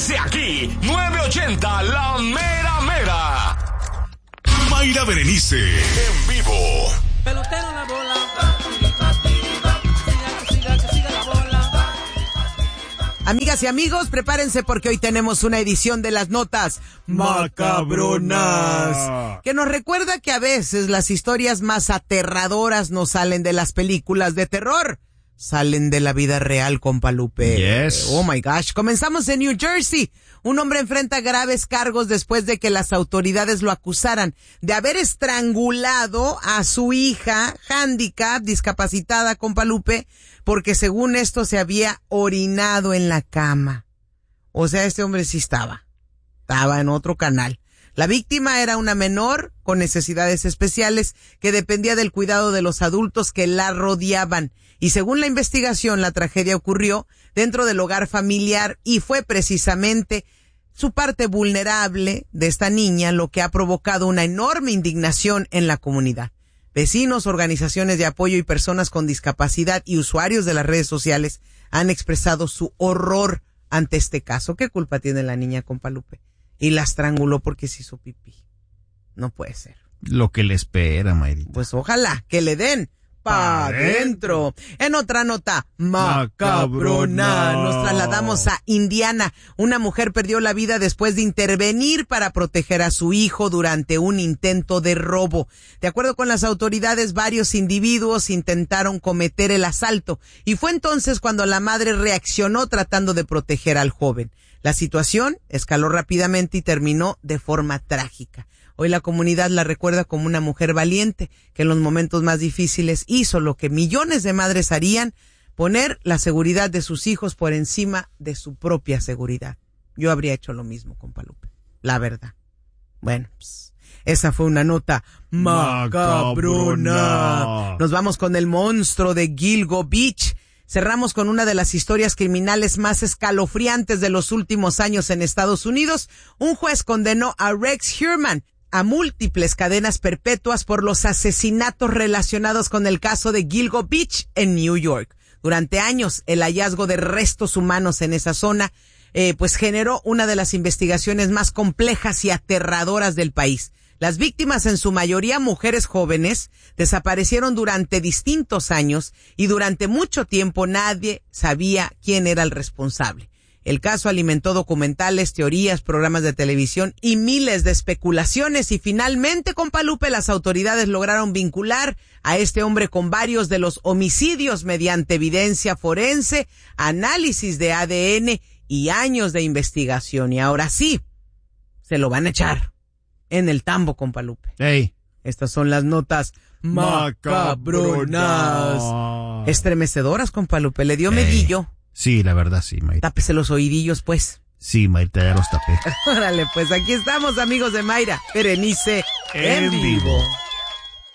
Desde aquí, 980 La Mera Mera. Mayra Berenice, en vivo. Pelotero la bola. Siga la bola. Amigas y amigos, prepárense porque hoy tenemos una edición de las notas macabronas, que nos recuerda que a veces las historias más aterradoras no salen de las películas de terror, salen de la vida real, compa Lupe. Yes. Oh my gosh. Comenzamos en New Jersey. Un hombre enfrenta graves cargos después de que las autoridades lo acusaran de haber estrangulado a su hija handicap, discapacitada, compa Lupe, porque según esto se había orinado en la cama. O sea, este hombre sí estaba en otro canal. La víctima era una menor con necesidades especiales que dependía del cuidado de los adultos que la rodeaban. Y según la investigación, la tragedia ocurrió dentro del hogar familiar y fue precisamente su parte vulnerable de esta niña lo que ha provocado una enorme indignación en la comunidad. Vecinos, organizaciones de apoyo y personas con discapacidad y usuarios de las redes sociales han expresado su horror ante este caso. ¿Qué culpa tiene la niña, compa Lupe? Y la estranguló porque se hizo pipí. No puede ser. Lo que le espera, Mayrita. Pues ojalá que le den pa' dentro. En otra nota macabrona, nos trasladamos a Indiana. Una mujer perdió la vida después de intervenir para proteger a su hijo durante un intento de robo. De acuerdo con las autoridades, varios individuos intentaron cometer el asalto y fue entonces cuando la madre reaccionó tratando de proteger al joven. La situación escaló rápidamente y terminó de forma trágica. Hoy la comunidad la recuerda como una mujer valiente que en los momentos más difíciles hizo lo que millones de madres harían, poner la seguridad de sus hijos por encima de su propia seguridad. Yo habría hecho lo mismo, compa Lupe, la verdad. Bueno, esa fue una nota macabrona. Nos vamos con el monstruo de Gilgo Beach. Cerramos con una de las historias criminales más escalofriantes de los últimos años en Estados Unidos. Un juez condenó a Rex Heuermann a múltiples cadenas perpetuas por los asesinatos relacionados con el caso de Gilgo Beach en New York. Durante años, el hallazgo de restos humanos en esa zona pues generó una de las investigaciones más complejas y aterradoras del país. Las víctimas, en su mayoría mujeres jóvenes, desaparecieron durante distintos años y durante mucho tiempo nadie sabía quién era el responsable. El caso alimentó documentales, teorías, programas de televisión y miles de especulaciones y finalmente, compa Lupe, las autoridades lograron vincular a este hombre con varios de los homicidios mediante evidencia forense, análisis de ADN y años de investigación. Y ahora sí, se lo van a echar en el tambo, compa Lupe. Hey. Estas son las notas macabronas. Estremecedoras, compa Lupe. Le dio medillo. Sí, la verdad sí, Mayrita. Tápese los oídillos, pues. Sí, Mayrita, ya los tapé. Órale, pues aquí estamos, amigos de Mayra Berenice en vivo.